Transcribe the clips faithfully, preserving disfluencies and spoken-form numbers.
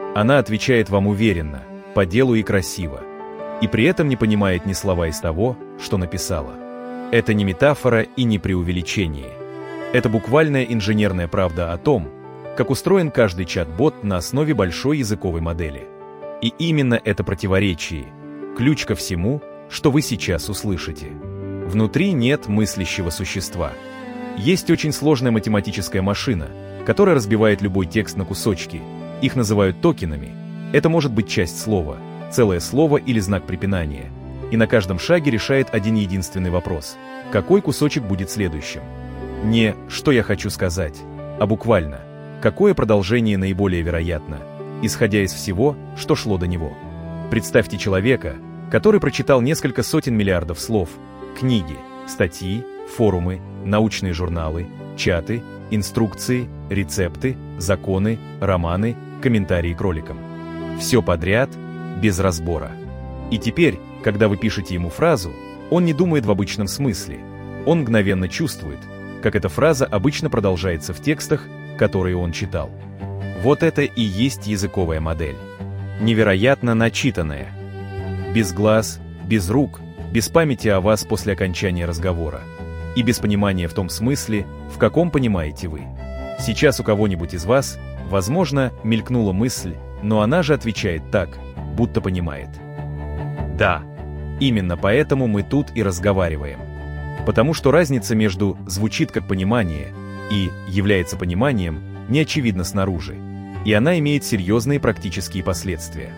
Она отвечает вам уверенно, по делу и красиво, и при этом не понимает ни слова из того, что написала. Это не метафора и не преувеличение. Это буквальная инженерная правда о том, как устроен каждый чат-бот на основе большой языковой модели. И именно это противоречие – ключ ко всему, что вы сейчас услышите. Внутри нет мыслящего существа. Есть очень сложная математическая машина, которая разбивает любой текст на кусочки. Их называют токенами. Это может быть часть слова, целое слово или знак препинания. И на каждом шаге решает один единственный вопрос – какой кусочек будет следующим? Не «что я хочу сказать», а буквально «какое продолжение наиболее вероятно», исходя из всего, что шло до него. Представьте человека, который прочитал несколько сотен миллиардов слов, книги, статьи, форумы, научные журналы, чаты, инструкции, рецепты, законы, романы, комментарии к роликам. Все подряд, без разбора. И теперь, когда вы пишете ему фразу, он не думает в обычном смысле. Он мгновенно чувствует, как эта фраза обычно продолжается в текстах, которые он читал. Вот это и есть языковая модель. Невероятно начитанная. Без глаз, без рук, без памяти о вас после окончания разговора. И без понимания в том смысле, в каком понимаете вы. Сейчас у кого-нибудь из вас, возможно, мелькнула мысль, но она же отвечает так, будто понимает. Да, именно поэтому мы тут и разговариваем. Потому что разница между «звучит как понимание» и «является пониманием» не очевидна снаружи, и она имеет серьезные практические последствия.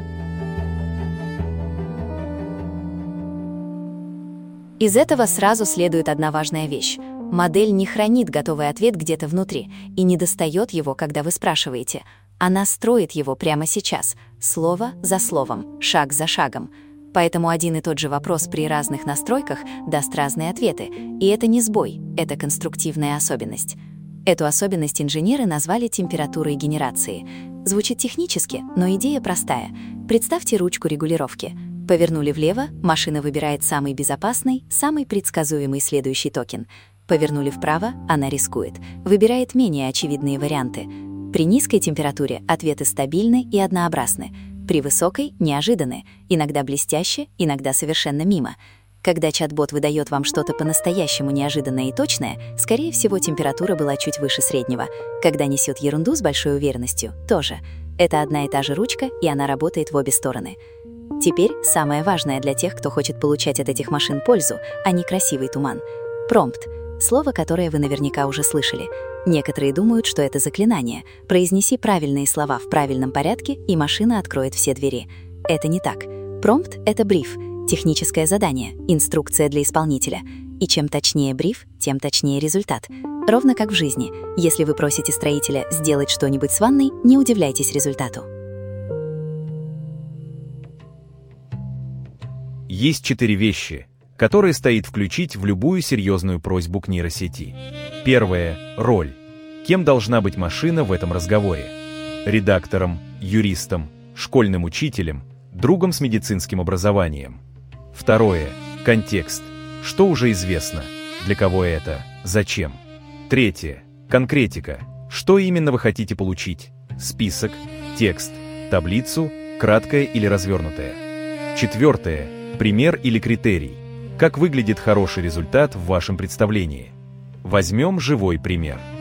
Из этого сразу следует одна важная вещь. Модель не хранит готовый ответ где-то внутри и не достает его, когда вы спрашиваете. Она строит его прямо сейчас, слово за словом, шаг за шагом. Поэтому один и тот же вопрос при разных настройках даст разные ответы. И это не сбой, это конструктивная особенность. Эту особенность инженеры назвали температурой генерации. Звучит технически, но идея простая. Представьте ручку регулировки. Повернули влево, машина выбирает самый безопасный, самый предсказуемый следующий токен. Повернули вправо, она рискует, выбирает менее очевидные варианты. При низкой температуре ответы стабильны и однообразны. При высокой – неожиданны, иногда блестяще, иногда совершенно мимо. Когда чат-бот выдает вам что-то по-настоящему неожиданное и точное, скорее всего, температура была чуть выше среднего. Когда несет ерунду с большой уверенностью – тоже. Это одна и та же ручка, и она работает в обе стороны. Теперь самое важное для тех, кто хочет получать от этих машин пользу, а не красивый туман. Промпт – слово, которое вы наверняка уже слышали. Некоторые думают, что это заклинание. Произнеси правильные слова в правильном порядке, и машина откроет все двери. Это не так. Промпт – это бриф, техническое задание, инструкция для исполнителя. И чем точнее бриф, тем точнее результат. Ровно как в жизни. Если вы просите строителя сделать что-нибудь с ванной, не удивляйтесь результату. Есть четыре вещи, которые стоит включить в любую серьезную просьбу к нейросети. Первое – роль. Кем должна быть машина в этом разговоре? Редактором, юристом, школьным учителем, другом с медицинским образованием. Второе – контекст. Что уже известно? Для кого это? Зачем? Третье – конкретика. Что именно вы хотите получить? Список, текст, таблицу, краткое или развернутое. Четвертое – пример или критерий. Как выглядит хороший результат в вашем представлении? Возьмем живой пример.